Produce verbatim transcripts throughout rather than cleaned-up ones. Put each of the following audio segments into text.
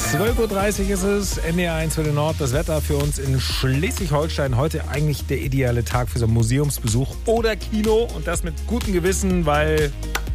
zwölf Uhr dreißig ist es, N D R eins für den Nord. Das Wetter für uns in Schleswig-Holstein. Heute eigentlich der ideale Tag für so einen Museumsbesuch oder Kino. Und das mit gutem Gewissen, weil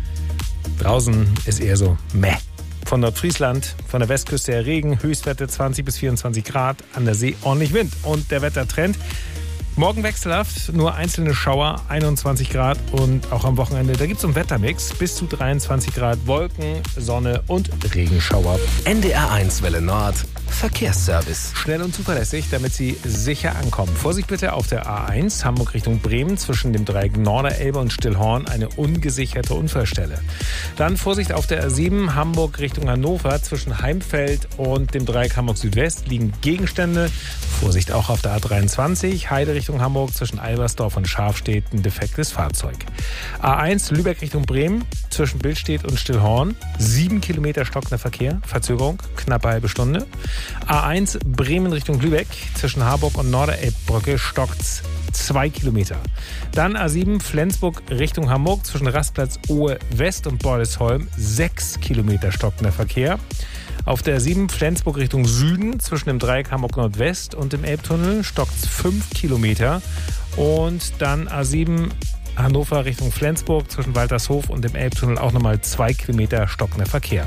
draußen ist eher so meh. Von Nordfriesland, von der Westküste her Regen, Höchstwerte zwanzig bis vierundzwanzig Grad, an der See ordentlich Wind. Und der Wettertrend: morgen wechselhaft, nur einzelne Schauer, einundzwanzig Grad, und auch am Wochenende, da gibt es einen Wettermix, bis zu dreiundzwanzig Grad, Wolken, Sonne und Regenschauer. N D R eins Welle Nord, Verkehrsservice. Schnell und zuverlässig, damit Sie sicher ankommen. Vorsicht bitte auf der A eins, Hamburg Richtung Bremen, zwischen dem Dreieck Norderelbe und Stillhorn, eine ungesicherte Unfallstelle. Dann Vorsicht auf der A sieben, Hamburg Richtung Hannover, zwischen Heimfeld und dem Dreieck Hamburg Südwest liegen Gegenstände. Vorsicht auch auf der A dreiundzwanzig, Heide Richtung Hamburg, zwischen Albersdorf und Scharfstedt ein defektes Fahrzeug. A eins, Lübeck Richtung Bremen, zwischen Billstedt und Stillhorn, sieben Kilometer stockender Verkehr, Verzögerung, knappe halbe Stunde. A eins, Bremen Richtung Lübeck, zwischen Harburg und Norderelbbrücke stockt's zwei Kilometer. Dann A sieben, Flensburg Richtung Hamburg, zwischen Rastplatz Ohe West und Bordesholm, sechs Kilometer stockender Verkehr. Auf der A sieben, Flensburg Richtung Süden, zwischen dem Dreieck Hamburg Nordwest und dem Elbtunnel stockt's fünf Kilometer. Und dann A sieben, Hannover Richtung Flensburg, zwischen Waltershof und dem Elbtunnel auch nochmal zwei Kilometer stockender Verkehr.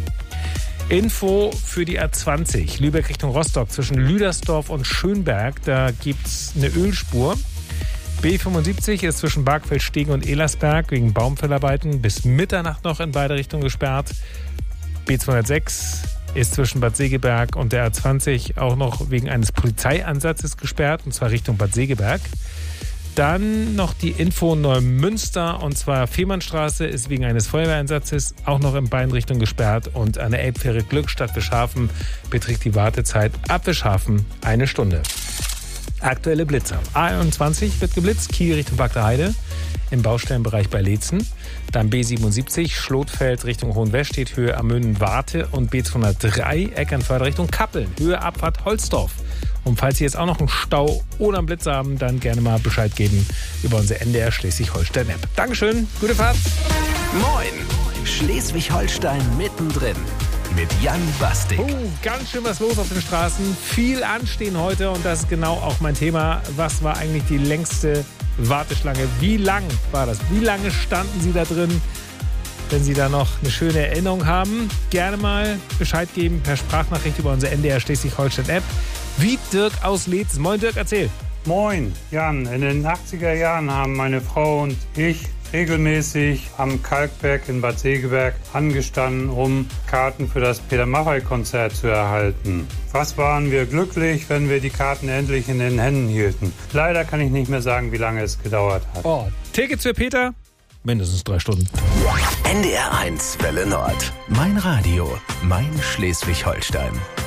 Info für die A zwanzig, Lübeck Richtung Rostock, zwischen Lüdersdorf und Schönberg, da gibt's eine Ölspur. B fünfundsiebzig ist zwischen Bargfeld-Stegen und Elersberg wegen Baumfellarbeiten bis Mitternacht noch in beide Richtungen gesperrt. B zweihundertsechs ist zwischen Bad Segeberg und der A zwanzig auch noch wegen eines Polizeieinsatzes gesperrt, und zwar Richtung Bad Segeberg. Dann noch die Info Neumünster, und zwar Fehmarnstraße ist wegen eines Feuerwehreinsatzes auch noch in beiden Richtungen gesperrt, und an der Elbfähre Glückstadt Wischhafen beträgt die Wartezeit ab Wischhafen eine Stunde. Aktuelle Blitzer. A einundzwanzig wird geblitzt, Kiel Richtung Bagdaheide im Baustellenbereich bei Leetzen. Dann B siebenundsiebzig, Schlotfeld Richtung Hohenwestedt, Höhe Amönen-Warte, und B zweihundertdrei, Eckernförde Richtung Kappeln, Höhe Abfahrt Holzdorf. Und falls Sie jetzt auch noch einen Stau oder einen Blitz haben, dann gerne mal Bescheid geben über unsere N D R Schleswig-Holstein-App. Dankeschön, gute Fahrt. Moin, Schleswig-Holstein mittendrin mit Jan Bastik. Oh, ganz schön was los auf den Straßen. Viel Anstehen heute, und das ist genau auch mein Thema. Was war eigentlich die längste Warteschlange? Wie lang war das? Wie lange standen Sie da drin? Wenn Sie da noch eine schöne Erinnerung haben, gerne mal Bescheid geben per Sprachnachricht über unsere N D R Schleswig-Holstein-App. Wie Dirk aus Leetzen. Moin Dirk, erzähl. Moin, Jan. In den achtziger Jahren haben meine Frau und ich regelmäßig am Kalkberg in Bad Segeberg angestanden, um Karten für das Peter Maffay-Konzert zu erhalten. Was waren wir glücklich, wenn wir die Karten endlich in den Händen hielten. Leider kann ich nicht mehr sagen, wie lange es gedauert hat. Oh, Tickets für Peter? Mindestens drei Stunden. N D R eins Welle Nord. Mein Radio, mein Schleswig-Holstein.